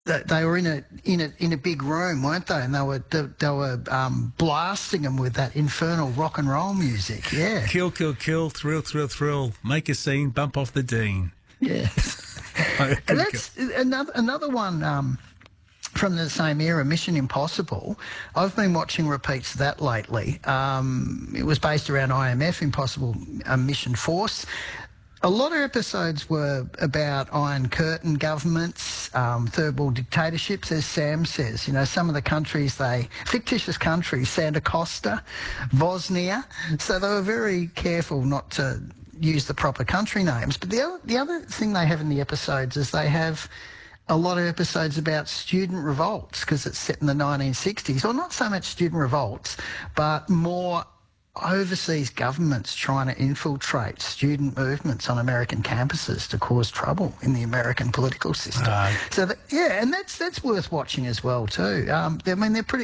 They were in a big room, weren't they? And they were blasting them with that infernal rock and roll music. Yeah, Kill, kill, kill, thrill, thrill, thrill. Make a scene, bump off the dean. yeah. And that's another one from the same era, Mission Impossible. I've been watching repeats of that lately. It was based around IMF, Impossible Mission Force. A lot of episodes were about Iron Curtain governments, third world dictatorships, as Sam says. You know, some of the countries, fictitious countries, Santa Costa, Bosnia. So they were very careful not to use the proper country names. But the other thing they have in the episodes is they have a lot of episodes about student revolts, because it's set in the 1960s. Or not so much student revolts, but more overseas governments trying to infiltrate student movements on American campuses to cause trouble in the American political system. And that's worth watching as well too. They're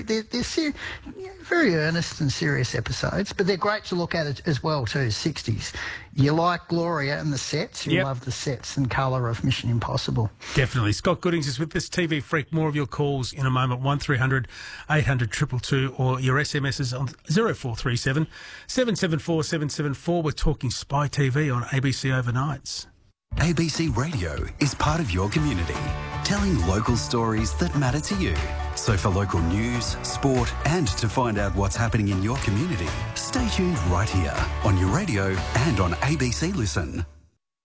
very earnest and serious episodes, but they're great to look at as well too. 60s. You like Gloria and the sets. You love the sets and colour of Mission Impossible. Definitely. Scott Goodings is with us, TV Freak. More of your calls in a moment. 1300 800 222 or your SMSs on 0437 774 774. We're talking Spy TV on ABC Overnights. ABC Radio is part of your community, telling local stories that matter to you. So for local news, sport, and to find out what's happening in your community, stay tuned right here on your radio and on ABC Listen.